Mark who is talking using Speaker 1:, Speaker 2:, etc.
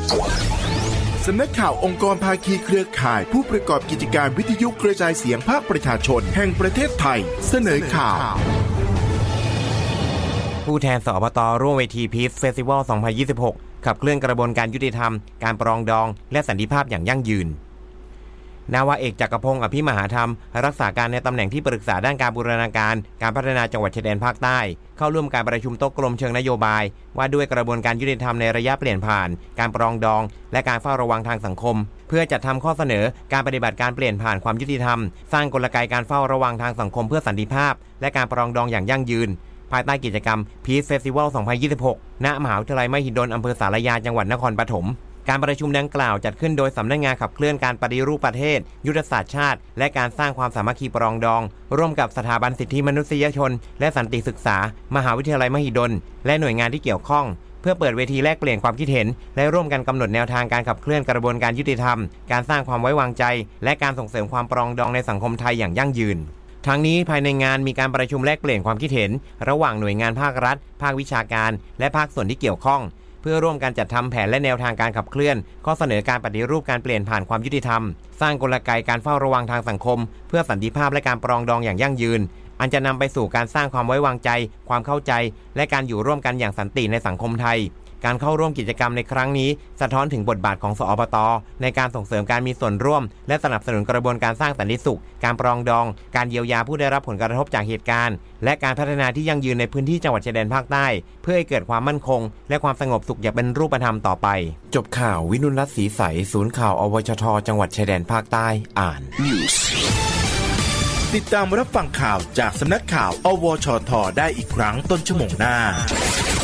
Speaker 1: สำนักข่าวองค์กรภาคีเครือข่ายผู้ประกอบกิจการวิทยุกระจายเสียงภาคประชาชนแห่งประเทศไทยเสนอข่าว
Speaker 2: ผู้แทนสอบต.ร่วมเวทีพีซเฟสติวัล 2026 ขับเคลื่อนกระบวนการยุติธรรมการปรองดองและสันติภาพอย่างยั่งยืนนาวาเอกจักรพงศ์อภิมหาธรรมรักษาการในตำแหน่งที่ปรึกษาด้านการบูรณาการการพัฒนาจังหวัดชายแดนภาคใต้เข้าร่วมการประชุมโต๊ะกลมเชิงนโยบายว่าด้วยกระบวนการยุติธรรมในระยะเปลี่ยนผ่านการปรองดองและการเฝ้าระวังทางสังคมเพื่อจัดทำข้อเสนอการปฏิบัติการเปลี่ยนผ่านความยุติธรรมสร้างกลไกการเฝ้าระวังทางสังคมเพื่อสันติภาพและการปรองดองอย่างยั่งยืนภายใต้กิจกรรม Peace Festival 2026 ณ มหาวิทยาลัยมหิดลอำเภอสารยาจังหวัดนครปฐมการประชุมดังกล่าวจัดขึ้นโดยสำนักงานขับเคลื่อนการปฏิรูปประเทศยุทธศาสตร์ชาติและการสร้างความสามัคคีปรองดองร่วมกับสถาบันสิทธิมนุษยชนและสันติศึกษามหาวิทยาลัยมหิดลและหน่วยงานที่เกี่ยวข้องเพื่อเปิดเวทีแลกเปลี่ยนความคิดเห็นและร่วมกันกำหนดแนวทางการขับเคลื่อนกระบวนการยุติธรรมการสร้างความไว้วางใจและการส่งเสริมความปรองดองในสังคมไทยอย่างยั่งยืนทั้งนี้ภายในงานมีการประชุมแลกเปลี่ยนความคิดเห็นระหว่างหน่วยงานภาครัฐภาควิชาการและภาคส่วนที่เกี่ยวข้องเพื่อร่วมกันจัดทำแผนและแนวทางการขับเคลื่อนข้อเสนอการปฏิรูปการเปลี่ยนผ่านความยุติธรรมสร้างกลไกการเฝ้าระวังทางสังคมเพื่อสันติภาพและการปรองดองอย่างยั่งยืนอันจะนำไปสู่การสร้างความไว้วางใจความเข้าใจและการอยู่ร่วมกันอย่างสันติในสังคมไทยการเข้าร่วมกิจกรรมในครั้งนี้สะท้อนถึงบทบาทของสอบต.ในการส่งเสริมการมีส่วนร่วมและสนับสนุนกระบวนการสร้างสันติสุขการปรองดองการเยียวยาผู้ได้รับผลกระทบจากเหตุการณ์และการพัฒนาที่ยั่งยืนในพื้นที่จังหวัดชายแดนภาคใต้เพื่อให้เกิดความมั่นคงและความสงบสุขอย่างเป็นรูปธรรมต่อไปจบข่าววินุรัตน์ศรีใสศูนย์ข่าวอวชท.จังหวัดชายแดนภาคใต้อ่าน
Speaker 1: ติดตามรับฟังข่าวจากสำนักข่าวอวชท.ได้อีกครั้งต้นชั่วโมงหน้า